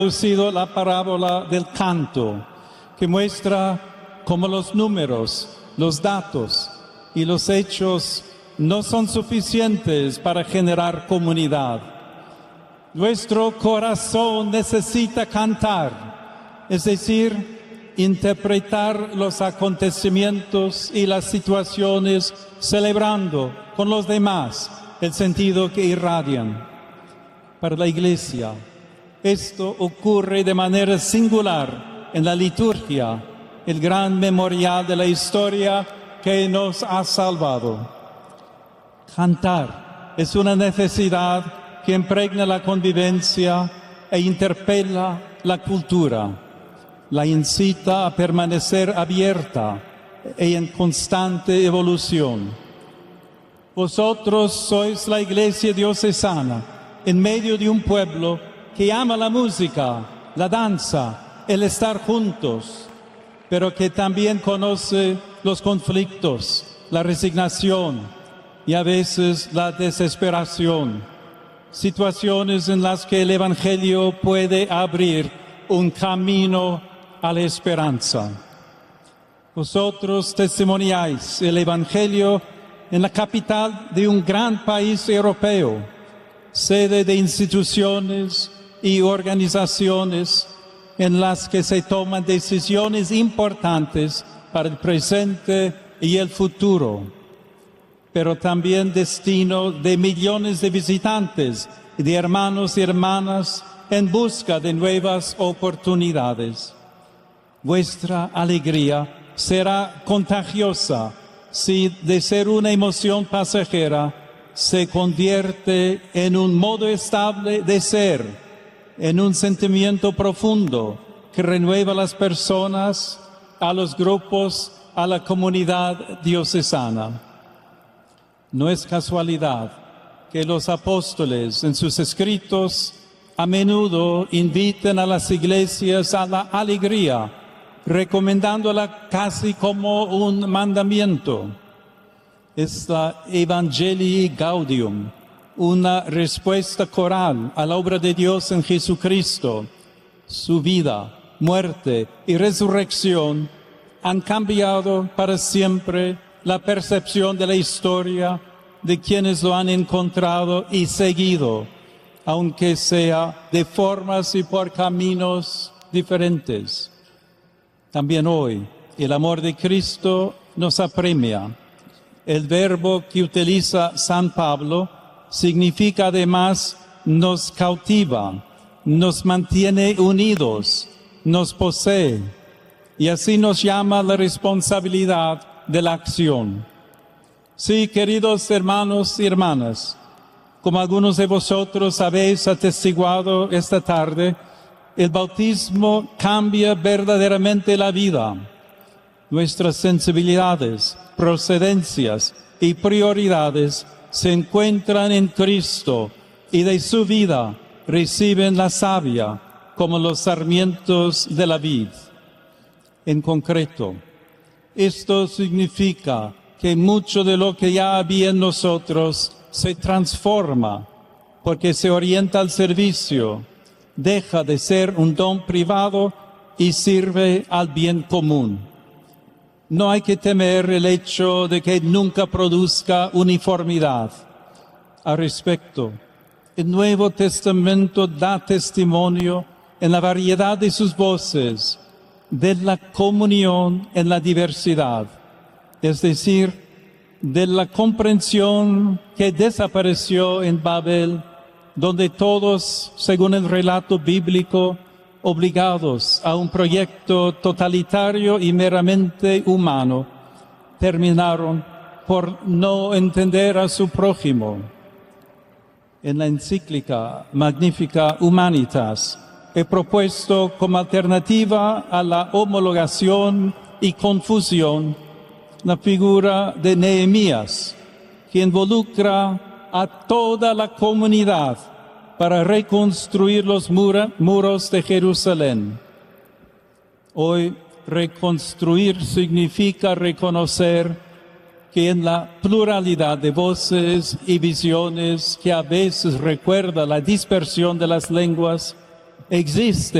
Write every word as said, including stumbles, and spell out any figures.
introducido la parábola del canto, que muestra cómo los números, los datos y los hechos no son suficientes para generar comunidad. Nuestro corazón necesita cantar, es decir, interpretar los acontecimientos y las situaciones celebrando con los demás el sentido que irradian. Para la Iglesia, esto ocurre de manera singular en la liturgia, el gran memorial de la historia que nos ha salvado. Cantar es una necesidad que impregna la convivencia e interpela la cultura, la incita a permanecer abierta e en constante evolución. Vosotros sois la Iglesia diocesana en medio de un pueblo que ama la música, la danza, el estar juntos, pero que también conoce los conflictos, la resignación y a veces la desesperación. Situaciones en las que el Evangelio puede abrir un camino a la esperanza. Vosotros testimoniáis el Evangelio en la capital de un gran país europeo, sede de instituciones y organizaciones en las que se toman decisiones importantes para el presente y el futuro, pero también destino de millones de visitantes y de hermanos y hermanas en busca de nuevas oportunidades. Vuestra alegría será contagiosa si de ser una emoción pasajera se convierte en un modo estable de ser, en un sentimiento profundo que renueva a las personas, a los grupos, a la comunidad diocesana. No es casualidad que los apóstoles en sus escritos a menudo inviten a las iglesias a la alegría, recomendándola casi como un mandamiento. Es la Evangelii Gaudium, una respuesta coral a la obra de Dios en Jesucristo. Su vida, muerte y resurrección han cambiado para siempre la percepción de la historia de quienes lo han encontrado y seguido, aunque sea de formas y por caminos diferentes. También hoy, el amor de Cristo nos apremia. El verbo que utiliza San Pablo significa además nos cautiva, nos mantiene unidos, nos posee, y así nos llama a la responsabilidad de la acción. Sí, queridos hermanos y hermanas, como algunos de vosotros habéis atestiguado esta tarde, el bautismo cambia verdaderamente la vida. Nuestras sensibilidades, procedencias y prioridades se encuentran en Cristo y de su vida reciben la savia como los sarmientos de la vid. En concreto, esto significa que mucho de lo que ya había en nosotros se transforma porque se orienta al servicio, deja de ser un don privado y sirve al bien común. No hay que temer el hecho de que nunca produzca uniformidad. Al respecto, el Nuevo Testamento da testimonio en la variedad de sus voces de la comunión en la diversidad, es decir, de la comprensión que desapareció en Babel, donde todos, según el relato bíblico, obligados a un proyecto totalitario y meramente humano, terminaron por no entender a su prójimo. En la encíclica Magnificat Humanitas he propuesto como alternativa a la homologación y confusión la figura de Nehemías, que involucra a toda la comunidad para reconstruir los mura, muros de Jerusalén. Hoy, reconstruir significa reconocer que en la pluralidad de voces y visiones que a veces recuerda la dispersión de las lenguas, existe